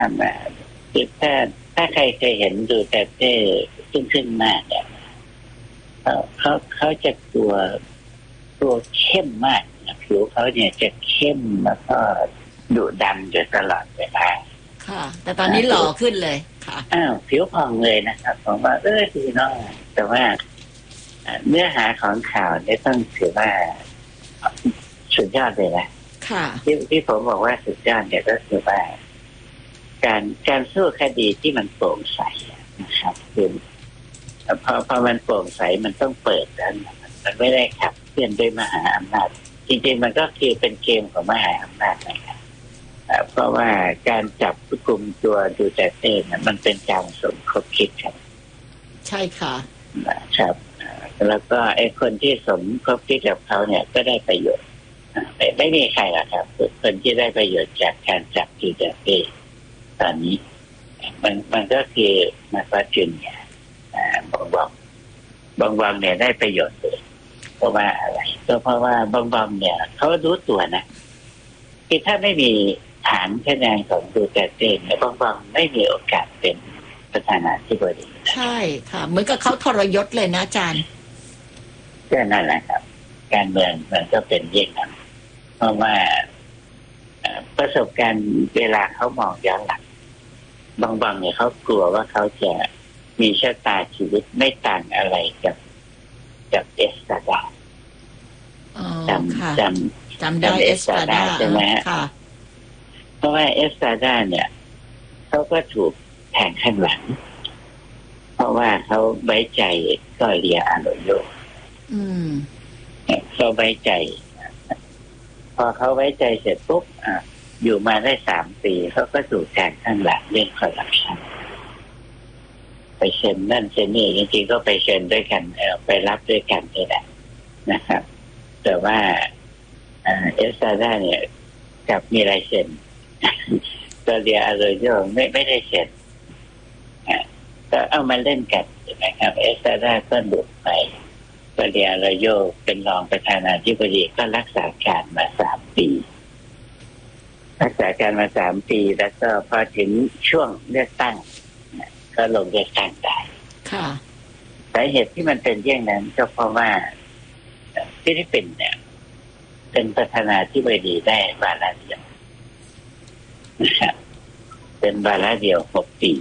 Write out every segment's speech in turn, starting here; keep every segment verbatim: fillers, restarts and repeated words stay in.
ทำมาคือถ้าถ้าใครเคยเห็นดูแต่เต้ซึ่งขึ้นมากเนี่ยเขาเขาเขาจะตัวตัวเข้มมากผิวเขาเนี่ยจะเข้มแล้วก็ดุดันอยู่ตลอดเวลาค่ะแต่ตอนนี้หล่อขึ้นเลยค่ะอ้าวผิวพองเลยนะครับผมว่าเออดีเนาะแต่ว่าเนื้อหาของข่าวเนี่ยต้องถือว่าสุดยอดเลยนะค่ะที่ที่ผมบอกว่าสุดยอดเนี่ยก็คือว่าการการสู้คดีที่มันโปร่งใสนะครับคือพอพอมันโปร่งใสมันต้องเปิดแล้วมันไม่ได้ขับเคลื่อนด้วยมหาอำนาจจริงๆมันก็คือเป็นเกมของมหาอำนาจนะครับเพราะว่าการจับกลุ่มตัวดูเตเต้เนี่ยมันเป็นการสมคบคิดครับใช่ค่ะครับแล้วก็ไอ้คนที่สมคบคิดกับเขาเนี่ยก็ได้ประโยชน์ไม่ไม่มีใครหรอกครับคนที่ได้ประโยชน์จากการจับดูเตเต้ตอนนี้มันมันก็คือมาฟาจุนเนี่ยบองบองบองบองเนี่ยได้ประโยชน์เลยเพราะว่าอะไรก็เพราะว่าบองบองเนี่ยเขารู้ตัวนะคือถ้าไม่มีฐานคะแนนของดูเตเต้เนี่ยบองบองไม่มีโอกาสเป็นประธานาธิบดีใช่ค่ะเหมือนกับเขาทรยศเลยนะอาจารย์ก็นั่นแหละครับการเมืองมันก็เป็นเยี่ยงนั้นเพราะว่าประสบการณ์เวลาเขามองย้อนหลังบางบางเนี่ยเขากลัวว่าเขาจะมีชะตาชีวิตไม่ต่างอะไรกับกับเอสตาดาจำจำจำได้เอสตาดาใช่ไหมค่ะเพราะว่าเอสตาดาเนี่ยเขาก็ถูกแทงข้างหลังเพราะว่าเขาไว้ใจก็เรียอาโรโยอืมเขาไว้ใจพอเขาไว้ใจเสร็จปุ๊บอ่ะอยู่มาได้สามปีเขาก็ถูกแทงข้างหลังเรื่องคอร์รัปชันไปเซ็นนั่นเซ็นนี่จริงๆก็ไปเซ็นด้วยกันเออไปรับด้วยกันนี่แหละนะครับแต่ว่าเอสตาด้าเนี่ยกับมีลายเซ็นก็เรียอาโรโยไม่ไม่ได้เซ็นก็เอามาเล่นกันนะครับเอสตาด้าก็หลุดไปก็เรียอาโรโยเป็นรองประธานาธิบดีก็รักษาการมาสามปีรักษาการมาสามปีแล้วก็พอถึงช่วงเลือกตั้งก็ลงเลือกตั้งได้ค่ะสาเหตุที่มันเป็นเยี่ยงนั้นก็เพราะว่าฟิลิปปินส์เนี่ยเป็นประธานาธิบดีได้วาระเดียวนะครับเป็นวาระเดียวหกปี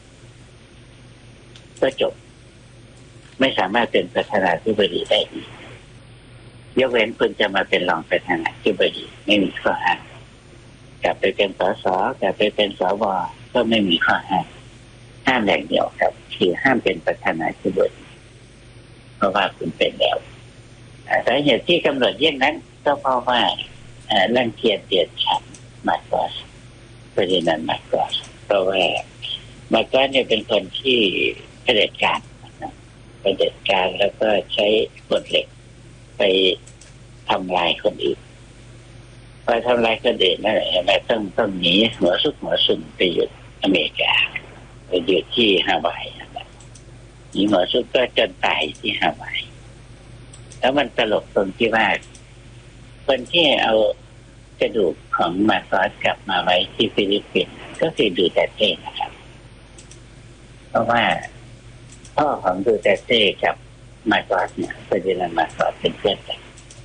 ก็จบไม่สามารถเป็นประธานาธิบดีได้อีกยกเว้นคุณจะมาเป็นรองประธานาธิบดีไม่มีข้อห้ามกลับไปเป็นสสกลับไปเป็นสวก็ไม่มีข้อห้ามห้ามอย่างเดียวครับคือห้ามเป็นประธานาธิบดีเพราะว่าคุณเป็นแล้วสาเหตุที่กำหนดเยี่ยงนั้นก็เพราะว่ารังเกียจเดียดฉันมาร์โกสประเด็นนั้นมาร์โกสเพราะว่ามาร์โกสเนี่ยเป็นคนที่เผด็จการเผด็จการแล้วก็ใช้กฎเหล็กไปทำลายคนอื่นพอทำลายคนอื่นนั่นแหละไม่ต้องต้องหนีหัวซุกหัวซุนไปอยู่อเมริกาไปอยู่ที่ฮาวายหนีหัวซุกก็จนตายที่ฮาวายแล้วมันตลกตรงที่ว่าคนที่เอากระดูกของมาร์โกสกลับมาไว้ที่ฟิลิปปินส์ก็คือดูเตเต้นะครับเพราะว่าพ่อของดูเตเต้กับมาร์โกสเนี่ยประเด็นมาร์โกสเป็นเพื่อนกัน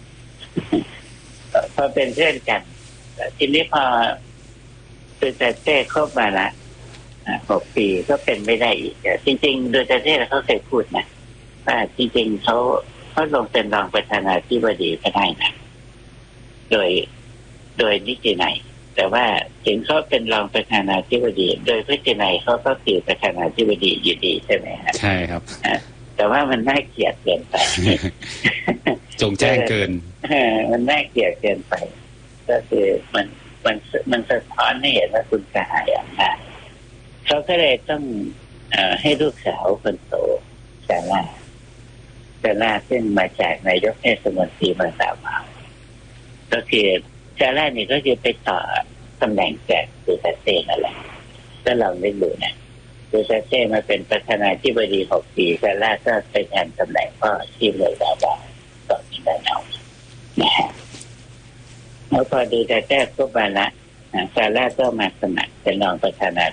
พอเป็นเพื่อนกันทีนี้พอดูเตเต้ครบมาละหกปีก็เป็นไม่ได้อีกจริงๆดูเตเต้เขาเคยพูดนะว่าจริงๆเขาเขาลงเป็นรองประธานาธิบดีก็ได้นะโดยโดยนิตินัยแต่ว่าถึงเขาเป็นรองประธานาธิบดีโดยพฤตินัยเขาก็คือประธานาธิบดีอยู่ดีใช่ไหมครับใช่ครับแต่ว่ามันน่าเกลียดเกินไปจงแจ้งเกินมันน่าเกลียดเกินไปก็คือมันมันมันสะท้อนให้เห็นว่าคุณกระหายอำนาจเขาก็เลยต้องเอ่อให้ลูกสาวคนโตซาร่าซาร่าซึ่งมาจากนายกเทศมนตรีเมืองดาวาวก็คือซาร่านี่ก็คือไปต่อตำแหน่งจากดูเตเต้นั่นแหละถ้าเราได้ดูนะดูเตเต้มาเป็นประธานาธิบดีหกปีซาร่าก็ไปแทนตำแหน่งพ่อที่เมืองดาวาวต่อที่ดาวนะฮะแล้วพอดูเตเต้ก็มาละซาร่าก็มาสมัครเป็นรองประธานา